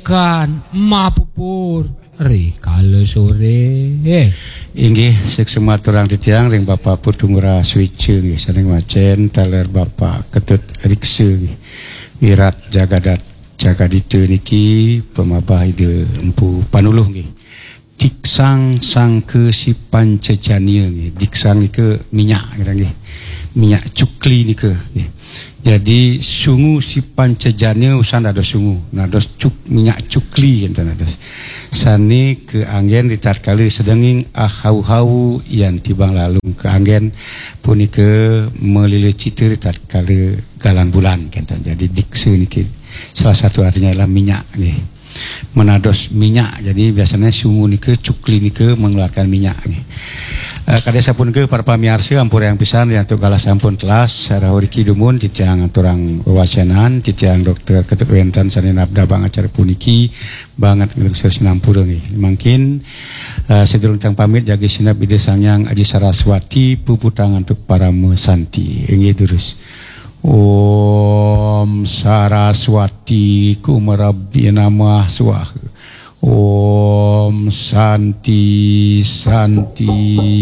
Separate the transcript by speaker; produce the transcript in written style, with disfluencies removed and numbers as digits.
Speaker 1: Tekan mapupur rikala sore.
Speaker 2: Inggih seksema turang titiang ring Bapak Putungura Swice nggih sareng macen taler Bapak Ketut Rikse Wirat Jagadat Jagadite niki pemabah ide empu panuluh nggih. Diksang sangke si pancejania nggih. Diksang nike minyak nggih. Minyak cukli nike nggih. Jadi sungu si pancejania usan ada sungu, nados minyak cukli enten nados. Sani ke anggen ditatkala sedenging ahau-hau yang tibang lalung ke anggen punika melile citir tatkala galan bulan kenten. Jadi dikse niki salah satu artinya adalah minyak nggih. Menados minyak. Jadi biasanya sungu nike cukli nike mengeluarkan minyak nggih. Kadesa pun ke para pamiarsa ampur yang pisan yang tu galah sampun kelas sarahoriki dumun titiang aturang wawasanan titiang dokter Ketut Wentan sanin abda bang acara puniki banget ngelungsir sinampura nggih. Mungkin sedurung tang pamit jagi sinap ide sangyang Aji Saraswati puputang untuk para mesanti inggih terus. Om Saraswati kumarabdina mahswah. Om Santi Santi